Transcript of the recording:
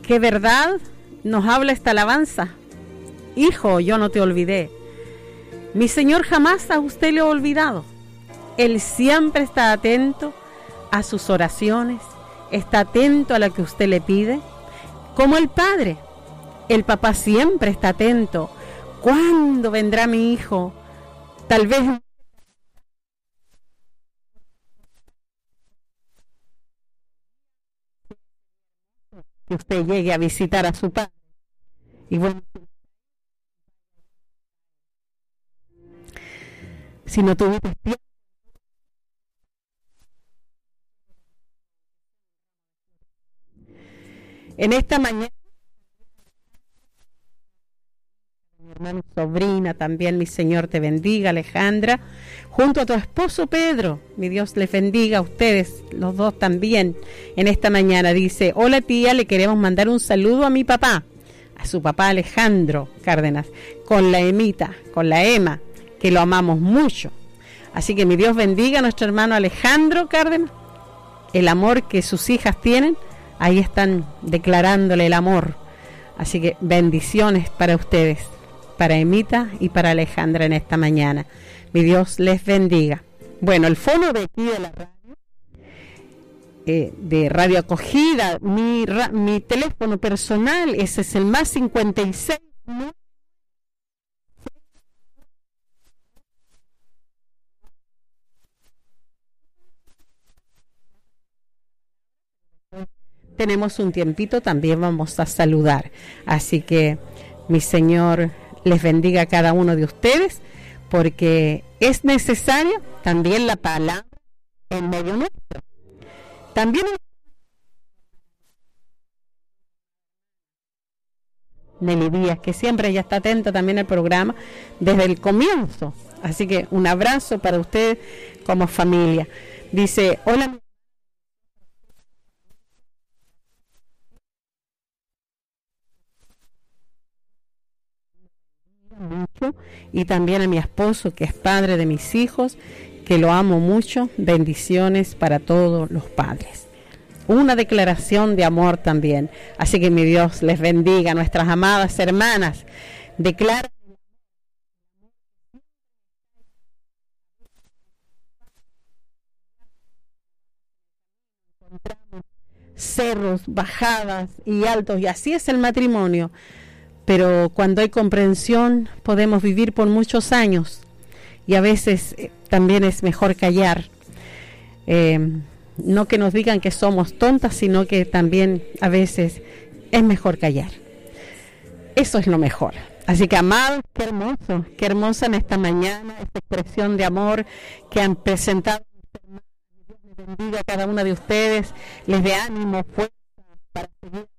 qué verdad nos habla esta alabanza. Hijo, yo no te olvidé. Mi Señor jamás a usted le ha olvidado. Él siempre está atento a sus oraciones, está atento a lo que usted le pide. Como el Padre, el papá siempre está atento. ¿Cuándo vendrá mi hijo? Tal vez que usted llegue a visitar a su padre. Y bueno, si no tuviste tiempo, en esta mañana, mi hermano, sobrina, también mi Señor te bendiga, Alejandra, junto a tu esposo Pedro, mi Dios les bendiga a ustedes, los dos también, en esta mañana. Dice, hola tía, le queremos mandar un saludo a mi papá, a su papá Alejandro Cárdenas, con la Emita, con la Emma, que lo amamos mucho. Así que mi Dios bendiga a nuestro hermano Alejandro Cárdenas, el amor que sus hijas tienen, ahí están declarándole el amor. Así que bendiciones para ustedes, para Emita y para Alejandra en esta mañana. Mi Dios les bendiga. Bueno, el fono de aquí de la radio, de Radio Acogida, mi teléfono personal, ese es el más 56. Tenemos un tiempito, también vamos a saludar. Así que mi Señor les bendiga a cada uno de ustedes, porque es necesaria también la palabra en medio nuestro. También Nelly Díaz, que siempre ella está atenta también al programa desde el comienzo. Así que un abrazo para ustedes como familia. Dice, hola. Mucho, y también a mi esposo, que es padre de mis hijos, que lo amo mucho. Bendiciones para todos los padres. Una declaración de amor también. Así que mi Dios les bendiga. Nuestras amadas hermanas declaran cerros, bajadas y altos, y así es el matrimonio. Pero cuando hay comprensión podemos vivir por muchos años, y a veces también es mejor callar. No que nos digan que somos tontas, sino que también a veces es mejor callar. Eso es lo mejor. Así que, amados, qué hermosa en esta mañana esta expresión de amor que han presentado. Dios les bendiga a cada una de ustedes, les dé ánimo, fuerza para seguir